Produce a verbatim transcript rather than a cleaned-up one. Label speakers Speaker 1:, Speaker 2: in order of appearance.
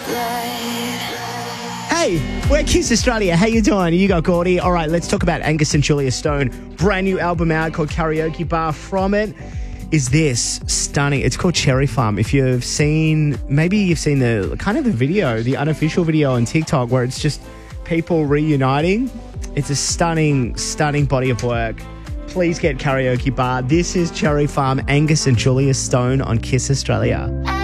Speaker 1: Hey, we're Kiss Australia. How you doing? You got Gordy. All right, let's talk about Angus and Julia Stone. Brand new album out called Karaoke Bar. From it is this stunning. It's called Cherry Farm. If you've seen, maybe you've seen the kind of the video, the unofficial video on TikTok where it's just people reuniting. It's a stunning, stunning body of work. Please get Karaoke Bar. This is Cherry Farm, Angus and Julia Stone on Kiss Australia.